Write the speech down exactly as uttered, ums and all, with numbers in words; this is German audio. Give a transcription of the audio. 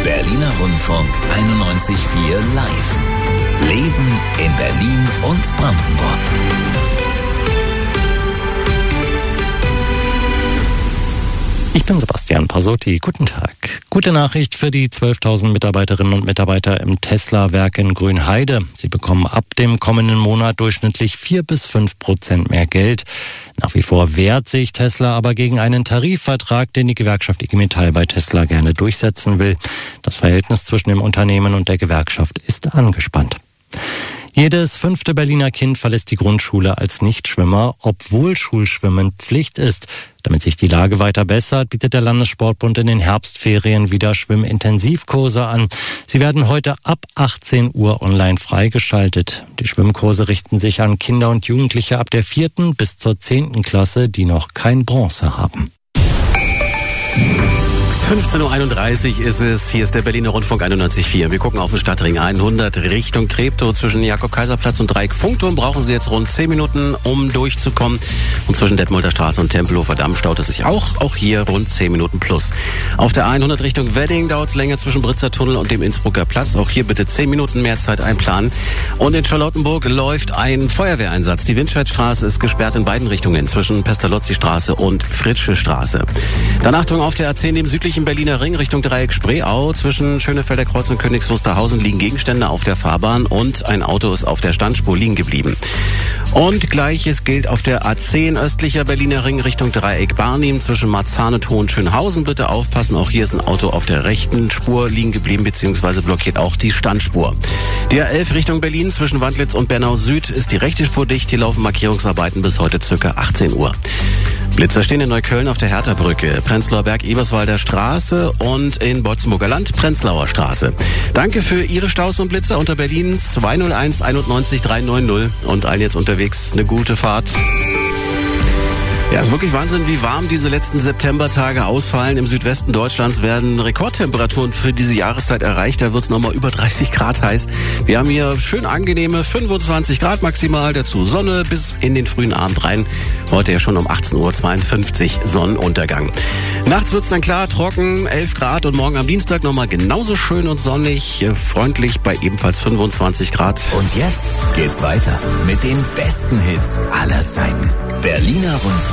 Berliner Rundfunk einundneunzig Komma vier live. Leben in Berlin und Brandenburg. Ich bin Sebastian Pasotti. Guten Tag. Gute Nachricht für die zwölftausend Mitarbeiterinnen und Mitarbeiter im Tesla-Werk in Grünheide. Sie bekommen ab dem kommenden Monat durchschnittlich vier bis fünf Prozent mehr Geld. Nach wie vor wehrt sich Tesla aber gegen einen Tarifvertrag, den die Gewerkschaft I G Metall bei Tesla gerne durchsetzen will. Das Verhältnis zwischen dem Unternehmen und der Gewerkschaft ist angespannt. Jedes fünfte Berliner Kind verlässt die Grundschule als Nichtschwimmer, obwohl Schulschwimmen Pflicht ist. Damit sich die Lage weiter bessert, bietet der Landessportbund in den Herbstferien wieder Schwimmintensivkurse an. Sie werden heute ab achtzehn Uhr online freigeschaltet. Die Schwimmkurse richten sich an Kinder und Jugendliche ab der vierten bis zur zehnten Klasse, die noch kein Bronze haben. fünfzehn Uhr einunddreißig ist es. Hier ist der Berliner Rundfunk einundneunzig Komma vier. Wir gucken auf den Stadtring hundert Richtung Treptow. Zwischen Jakob-Kaiser-Platz und Dreieck-Funkturm brauchen Sie jetzt rund zehn Minuten, um durchzukommen. Und zwischen Detmolder Straße und Tempelhofer Damm staut es sich auch. Auch hier rund zehn Minuten plus. Auf der hundert Richtung Wedding dauert es länger zwischen Britzer Tunnel und dem Innsbrucker Platz. Auch hier bitte zehn Minuten mehr Zeit einplanen. Und in Charlottenburg läuft ein Feuerwehreinsatz. Die Windscheidstraße ist gesperrt in beiden Richtungen zwischen Pestalozzi-Straße und Fritzsche Straße. Dann Achtung auf der A zehn im südlichen Im Berliner Ring Richtung Dreieck Spreeau. Zwischen Schönefelder Kreuz und Königs Wusterhausen liegen Gegenstände auf der Fahrbahn und ein Auto ist auf der Standspur liegen geblieben. Und Gleiches gilt auf der A zehn östlicher Berliner Ring Richtung Dreieck Barnim. Zwischen Marzahn und Hohenschönhausen bitte aufpassen. Auch hier ist ein Auto auf der rechten Spur liegen geblieben bzw. blockiert auch die Standspur. Die A elf Richtung Berlin zwischen Wandlitz und Bernau Süd ist die rechte Spur dicht. Hier laufen Markierungsarbeiten bis heute ca. achtzehn Uhr. Blitzer stehen in Neukölln auf der Hertha-Brücke, Prenzlauer Berg, Eberswalder Straße und in Bolzenburger Land, Prenzlauer Straße. Danke für Ihre Staus und Blitzer unter Berlin zwei null eins einundneunzig dreihundertneunzig und allen jetzt unterwegs eine gute Fahrt. Ja, es ist wirklich Wahnsinn, wie warm diese letzten Septembertage ausfallen. Im Südwesten Deutschlands werden Rekordtemperaturen für diese Jahreszeit erreicht. Da wird es nochmal über dreißig Grad heiß. Wir haben hier schön angenehme fünfundzwanzig Grad maximal, dazu Sonne bis in den frühen Abend rein. Heute ja schon um achtzehn Uhr zweiundfünfzig Sonnenuntergang. Nachts wird es dann klar, trocken, elf Grad und morgen am Dienstag nochmal genauso schön und sonnig, freundlich bei ebenfalls fünfundzwanzig Grad. Und jetzt geht's weiter mit den besten Hits aller Zeiten. Berliner Rundfunk